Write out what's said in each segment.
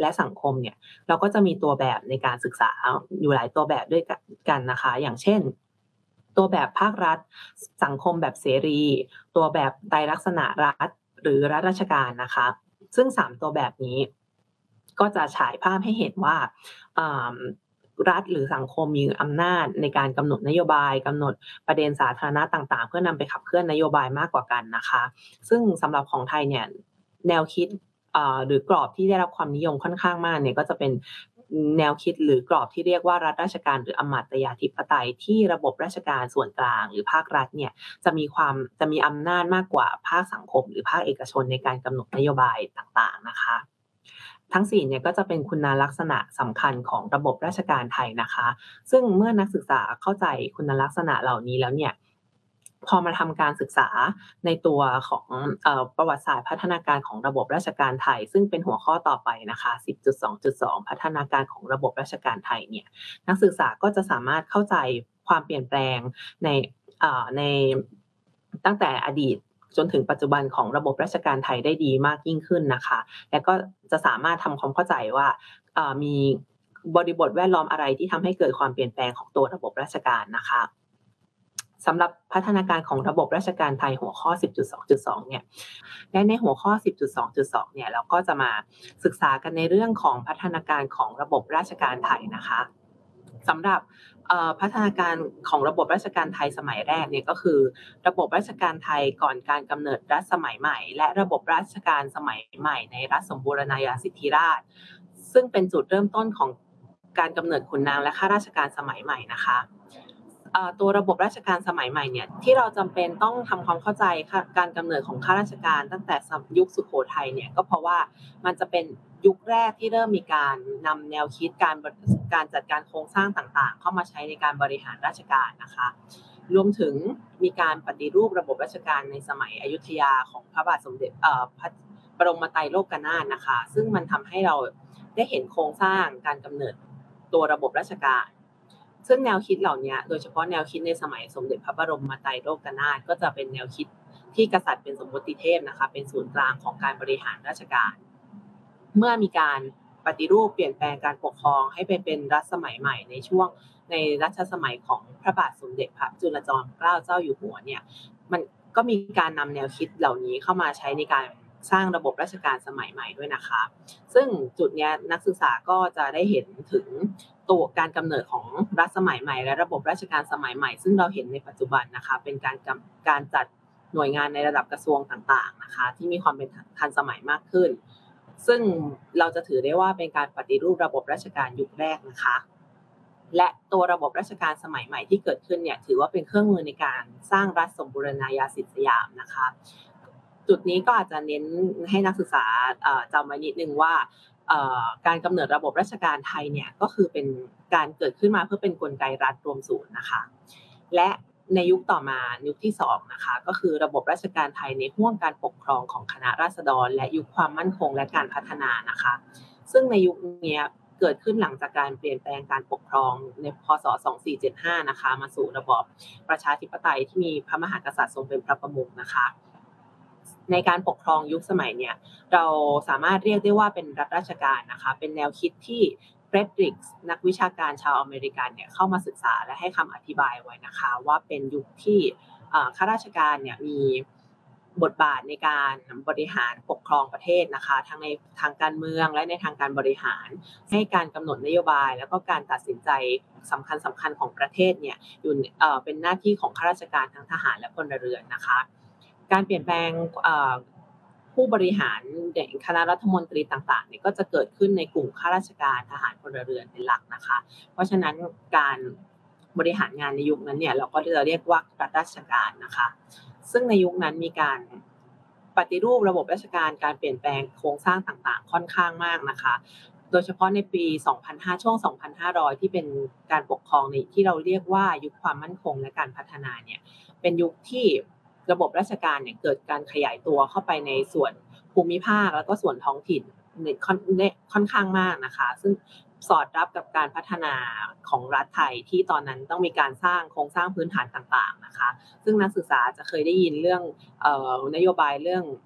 และสังคมเนี่ยเราก็จะมีตัวแบบในการศึกษาอยู่หลายตัวแบบด้วยกันนะคะอย่างเช่นตัวแบบภาครัฐสังคมแบบเสรีตัวแบบไตรลักษณะรัฐหรือรัฐราชการนะคะซึ่ง3ตัวแบบนี้ก็จะฉายภาพให้เห็นว่าอ่ารัฐหรือสังคมมีอำนาจในการกำหนดนโยบายกำหนดประเด็นสาธารณะต่างๆเพื่อนำไปขับเคลื่อนนโยบายมากกว่ากันนะคะซึ่งสำหรับของไทยเนี่ยแนวคิดหรือกรอบที่ได้รับความนิยมค่อนข้างมากเนี่ยก็จะเป็นแนวคิดหรือกรอบที่เรียกว่ารัฐราชการหรืออำมาตยาธิปไตยที่ระบบราชการส่วนกลางหรือภาครัฐเนี่ยจะมีอำนาจมากกว่าภาคสังคมหรือภาคเอกชนในการกำหนดนโยบายต่างๆนะคะทั้ง4เนี่ยก็จะเป็นคุณลักษณะสำคัญของระบบราชการไทยนะคะซึ่งเมื่อนักศึกษาเข้าใจคุณลักษณะเหล่านี้แล้วเนี่ยพอมาทำการศึกษาในตัวของประวัติศาสตร์พัฒนาการของระบบราชการไทยซึ่งเป็นหัวข้อต่อไปนะคะ 10.2.2 พัฒนาการของระบบราชการไทยเนี่ยนักศึกษาก็จะสามารถเข้าใจความเปลี่ยนแปลงในในตั้งแต่อดีตจนถึงปัจจุบันของระบบราชการไทยได้ดีมากยิ่งขึ้นนะคะและก็จะสามารถทำความเข้าใจว่ามีบริบทแวดล้อมอะไรที่ทำให้เกิดความเปลี่ยนแปลงของตัวระบบราชการนะคะสำหรับพัฒนาการของระบบราชการไทยหัวข้อ 10.2.2 เนี่ยและในหัวข้อ 10.2.2 เนี่ยเราก็จะมาศึกษากันในเรื่องของพัฒนาการของระบบราชการไทยนะคะสำหรับพัฒนาการของระบบราชการไทยสมัยแรกเนี่ยก็คือระบบราชการไทยก่อนการกำเนิดรัฐสมัยใหม่และระบบราชการสมัยใหม่ในรัฐสมบูรณาญาสิทธิราชย์ซึ่งเป็นจุดเริ่มต้นของการกำเนิดขุนนางและข้าราชการสมัยใหม่นะคะตัวระบบราชการสมัยใหม่เนี่ยที่เราจำเป็นต้องทำความเข้าใจการกำเนิดของข้าราชการตั้งแต่ยุคสุโขทัยเนี่ยก็เพราะว่ามันจะเป็นยุคแรกที่เริ่มมีการนำแนวคิดการจัดการโครงสร้างต่างๆเข้ามาใช้ในการบริหารราชการนะคะรวมถึงมีการปฏิรูประบบราชการในสมัยอยุธยาของพระบาทสมเด็จพระบรมไตรโลกนาถนะคะซึ่งมันทำให้เราได้เห็นโครงสร้างการกำเนิดตัวระบบราชการซึ่งแนวคิดเหล่านี้โดยเฉพาะแนวคิดในสมัยสมเด็จพระบรมไตรโลกนาถก็จะเป็นแนวคิดที่กษัตริย์เป็นสมมติเทพนะคะเป็นศูนย์กลางของการบริหารราชการเมื่อมีการปฏิรูปเปลี่ยนแปลงการปกครองให้ไปเป็นรัฐสมัยใหม่ในรัชสมัยของพระบาทสมเด็จพระจุลจอมเกล้าเจ้าอยู่หัวเนี่ยมันก็มีการนำแนวคิดเหล่านี้เข้ามาใช้ในการสร้างระบบราชการสมัยใหม่ด้วยนะคะซึ่งจุดนี้นักศึกษาก็จะได้เห็นถึงตัวการกำเนิดของรัฐสมัยใหม่และระบบราชการสมัยใหม่ซึ่งเราเห็นในปัจจุบันนะคะเป็นการจัดหน่วยงานในระดับกระทรวงต่างๆนะคะที่มีความเป็นทันสมัยมากขึ้นซึ่งเราจะถือได้ว่าเป็นการปฏิรูประบบราชการยุคแรกนะคะและตัวระบบราชการสมัยใหม่ที่เกิดขึ้นเนี่ยถือว่าเป็นเครื่องมือในการสร้างรัฐสมบูรณาญาสิทธิสยามนะคะจุดนี้ก็อาจจะเน้นให้นักศึกษาจำไว้นิดนึงว่าการกำเนิดระบบราชการไทยเนี่ยก็คือเป็นการเกิดขึ้นมาเพื่อเป็นกลไกรัฐรวมศูนย์นะคะและในยุคต่อมายุคที่2นะคะก็คือระบบราชการไทยในห่วงการปกครองของคณะราษฎรและยุคความมั่นคงและการพัฒนานะคะซึ่งในยุคนี้เกิดขึ้นหลังจากการเปลี่ยนแปลงการปกครองในพ.ศ. 2475นะคะมาสู่ระบอบประชาธิปไตยที่มีพระมหากษัตริย์ทรงเป็นพระประมุขนะคะในการปกครองยุคสมัยเนี่ยเราสามารถเรียกได้ว่าเป็นรัฐราชการนะคะเป็นแนวคิดที่เฟรดริกส์นักวิชาการชาวอเมริกันเนี่ยเข้ามาศึกษาและให้คำอธิบายไว้นะคะว่าเป็นยุคที่ข้าราชการเนี่ยมีบทบาทในการบริหารปกครองประเทศนะคะทั้งในทางการเมืองและในทางการบริหารให้การกำหนดนโยบายแล้วก็การตัดสินใจสำคัญของประเทศเนี่ยอยู่เป็นหน้าที่ของข้าราชการทั้งทหารและพลเรือนนะคะการเปลี่ยนแปลงผู้บริหารอย่างคณะรัฐมนตรีต่างๆเนี่ยก็จะเกิดขึ้นในกลุ่มข้าราชการทหารพลเรือนเป็นหลักนะคะเพราะฉะนั้นการบริหารงานในยุคนั้นเนี่ยเราก็จะเรียกว่ารัฐราชการนะคะซึ่งในยุคนั้นมีการปฏิรูประบบราชการการเปลี่ยนแปลงโครงสร้างต่างๆค่อนข้างมากนะคะโดยเฉพาะในปี 2005 ช่วง 2,500 ที่เป็นการปกครองในที่เราเรียกว่ายุคความมั่นคงและการพัฒนาเนี่ยเป็นยุคที่ระบบราชการเนี่ยเกิดการขยายตัวเข้าไปในส่วนภูมิภาคแล้วก็ส่วนท้องถิ่นค่อนข้างมากนะคะซึ่งสอดรับกับการพัฒนาของรัฐไทยที่ตอนนั้นต้องมีการสร้างโครงสร้างพื้นฐานต่างๆนะคะซึ่งนักศึกษาจะเคยได้ยินเรื่องนโยบายเรื่อง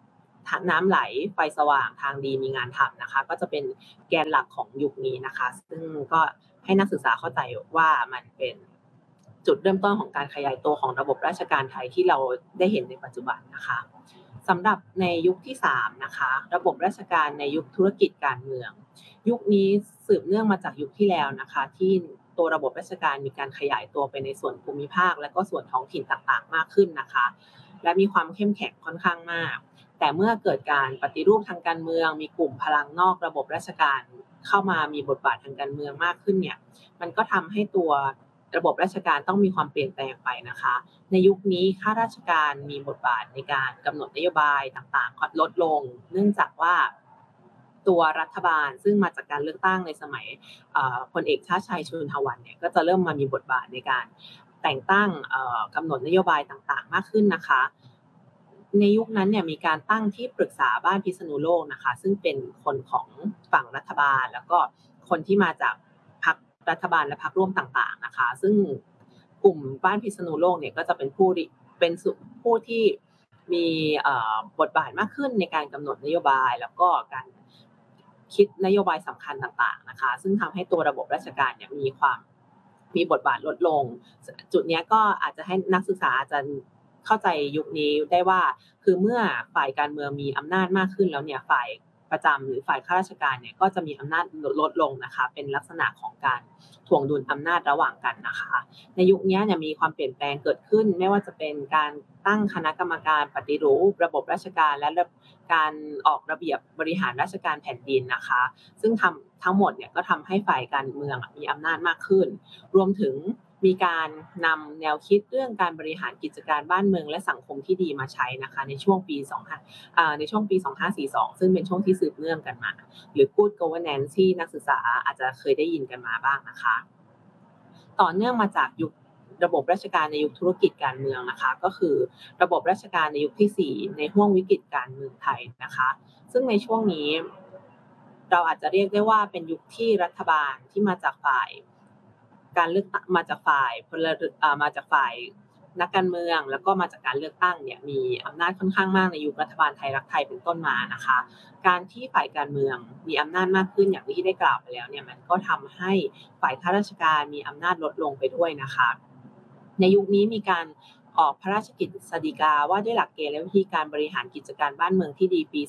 น้ำไหลไฟสว่างทางดีมีงานทำนะคะก็จะเป็นแกนหลักของยุคนี้นะคะซึ่งก็ให้นักศึกษาเข้าใจว่ามันเป็นจุดเริ่มต้นของการขยายตัวของระบบราชการไทยที่เราได้เห็นในปัจจุบันนะคะสำหรับในยุคที่3นะคะระบบราชการในยุคธุรกิจการเมืองยุคนี้สืบเนื่องมาจากยุคที่แล้วนะคะที่ตัวระบบราชการมีการขยายตัวไปในส่วนภูมิภาคและก็ส่วนท้องถิ่นต่างๆมากขึ้นนะคะและมีความเข้มแข็งค่อนข้างมากแต่เมื่อเกิดการปฏิรูปทางการเมืองมีกลุ่มพลังนอกระบบราชการเข้ามามีบทบาททางการเมืองมากขึ้นเนี่ยมันก็ทำให้ตัวระบบราชการต้องมีความเปลี่ยนแปลงไปนะคะในยุคนี้ข้าราชการมีบทบาทในการกำหนดนโยบายต่างๆลดลงเนื่องจากว่าตัวรัฐบาลซึ่งมาจากการเลือกตั้งในสมัยพลเอกชาติชัยชุนทวันเนี่ยก็จะเริ่มมามีบทบาทในการแต่งตั้งกำหนดนโยบายต่างๆมากขึ้นนะคะในยุคนั้นเนี่ยมีการตั้งที่ปรึกษาบ้านพิษณุโลกนะคะซึ่งเป็นคนของฝั่งรัฐบาลแล้วก็คนที่มาจากพรรครัฐบาลและพรรคร่วมต่างๆนะคะซึ่งกลุ่มบ้านพิษณุโลกเนี่ยก็จะเป็นผู้ที่มีบทบาทมากขึ้นในการกำหนดนโยบายแล้วก็การคิดนโยบายสำคัญต่างๆนะคะซึ่งทำให้ตัวระบบราชการเนี่ยมีบทบาทลดลงจุดนี้ก็อาจจะให้นักศึกษาอาจจะเข้าใจยุคนี้ได้ว่าคือเมื่อฝ่ายการเมืองมีอำนาจมากขึ้นแล้วเนี่ยฝ่ายประจำหรือฝ่ายข้าราชการเนี่ยก็จะมีอำนาจลดลงนะคะเป็นลักษณะของการถ่วงดุลอำนาจระหว่างกันนะคะในยุคนี้เนี่ยมีความเปลี่ยนแปลงเกิดขึ้นไม่ว่าจะเป็นการตั้งคณะกรรมการปฏิรูประบบราชการและการออกระเบียบบริหารราชการแผ่นดินนะคะซึ่งทั้งหมดเนี่ยก็ทำให้ฝ่ายการเมืองมีอำนาจมากขึ้นรวมถึงมีการนำแนวคิดเรื่องการบริหารกิจการบ้านเมืองและสังคมที่ดีมาใช้นะคะในช่วงปี2542ซึ่งเป็นช่วงที่สืบเนื่องกันมาหรือ Good Governance ที่นักศึกษาอาจจะเคยได้ยินกันมาบ้างนะคะต่อเนื่องมาจากยุคระบบราชการในยุคธุรกิจการเมืองนะคะก็คือระบบราชการในยุคที่4ในห้วงวิกฤตการเมืองไทยนะคะซึ่งในช่วงนี้เราอาจจะเรียกได้ว่าเป็นยุคที่รัฐบาลที่มาจากฝ่ายการเลือกมาจากฝ่ายนักการเมืองแล้วก็มาจากการเลือกตั้งเนี่ยมีอำนาจค่อนข้างมากในยุครัฐบาลไทยรักไทยเป็นต้นมานะคะการที่ฝ่ายการเมืองมีอำนาจมากขึ้นอย่างที่ได้กล่าวไปแล้วเนี่ยมันก็ทำให้ฝ่ายข้าราชการมีอำนาจลดลงไปด้วยนะคะในยุคนี้มีการออกพระราชกฤษฎีกาว่าด้วยหลักเกณฑ์และวิธีการบริหารกิจการบ้านเมืองที่ดีปี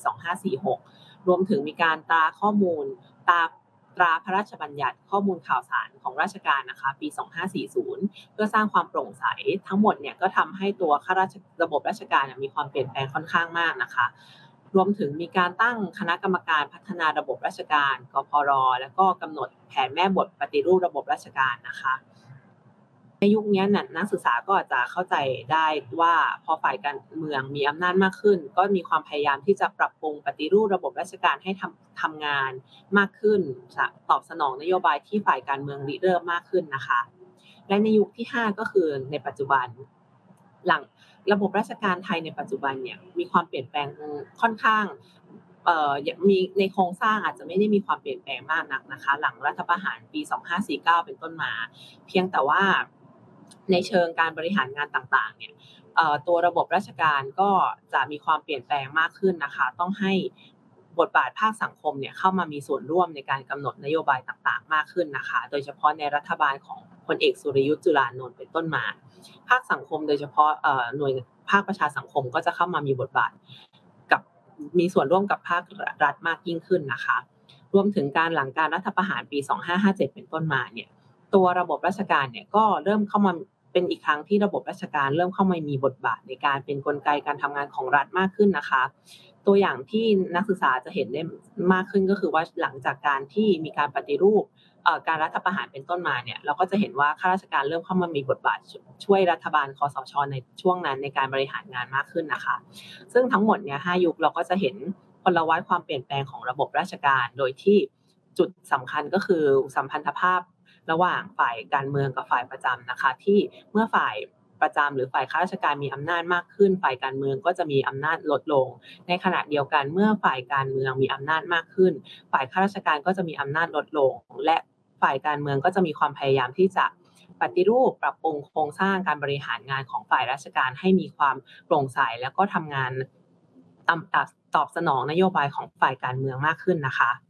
2546รวมถึงมีการตราพระราชบัญญัติข้อมูลข่าวสารของราชการนะคะปี2540เพื่อสร้างความโปร่งใสทั้งหมดเนี่ยก็ทำให้ตัวระบบราชการมีความเปลี่ยนแปลงค่อนข้างมากนะคะรวมถึงมีการตั้งคณะกรรมการพัฒนาระบบราชการกพรแล้วก็กำหนดแผนแม่บทปฏิรูประบบราชการนะคะในยุคนี้นักศึกษาก็อาจจะเข้าใจได้ว่าพอฝ่ายการเมืองมีอำนาจมากขึ้นก็มีความพยายามที่จะปรับปรุงปฏิรูประบบราชการให้ทำงานมากขึ้นตอบสนองนโยบายที่ฝ่ายการเมืองริเริ่มมากขึ้นนะคะและในยุคที่5ก็คือในปัจจุบันหลังระบบราชการไทยในปัจจุบันเนี่ยมีความเปลี่ยนแปลงค่อนข้างมีในโครงสร้างอาจจะไม่ได้มีความเปลี่ยนแปลงมากนักนะคะหลังรัฐประหารปี2549เป็นต้นมาเพียงแต่ว่าในเชิงการบริหารงานต่างๆเนี่ยตัวระบบราชการก็จะมีความเปลี่ยนแปลงมากขึ้นนะคะต้องให้บทบาทภาคสังคมเนี่ยเข้ามามีส่วนร่วมในการกำหนดนโยบายต่างๆมากขึ้นนะคะโดยเฉพาะในรัฐบาลของพลเอกสุรยุทธ์จุลานนท์เป็นต้นมาภาคสังคมโดยเฉพาะหน่วยภาคประชาสังคมก็จะเข้ามามีบทบาทมีส่วนร่วมกับภาครัฐมากยิ่งขึ้นนะคะรวมถึงหลังการรัฐประหารปี2557เป็นต้นมาเนี่ยตัวระบบราชการเนี่ยก็เริ่มเข้ามาเป็นอีกครั้งที่ระบบราชการเริ่มเข้ามามีบทบาทในการเป็นกลไกการทำงานของรัฐมากขึ้นนะคะตัวอย่างที่นักศึกษาจะเห็นได้มากขึ้นก็คือว่าหลังจากการที่มีการปฏิรูปการรัฐประหารเป็นต้นมาเนี่ยเราก็จะเห็นว่าข้าราชการเริ่มเข้ามามีบทบาทช่วยรัฐบาลคสช.ในช่วงนั้นในการบริหารงานมากขึ้นนะคะซึ่งทั้งหมดเนี่ย5ยุคเราก็จะเห็นพลวัตความเปลี่ยนแปลงของระบบราชการโดยที่จุดสำคัญก็คือสัมพันธภาพระหว่างฝ่ายการเมืองกับฝ่ายประจำนะคะที่เมื่อฝ่ายประจำหรือฝ่ายข้าราชการมีอำนาจมากขึ้นฝ่ายการเมืองก็จะมีอำนาจลดลงในขณะเดียวกันเมื่อฝ่ายการเมืองมีอำนาจมากขึ้นฝ่ายข้าราชการก็จะมีอำนาจลดลงและฝ่ายการเมืองก็จะมีความพยายามที่จะปฏิรูปปรับปรุงโครงสร้างการบริหารงานของฝ่ายราชการให้มีความโปร่งใสแล้วก็ทำงานตอบสนองนโยบายของฝ่ายการเมืองมากขึ้นนะคะ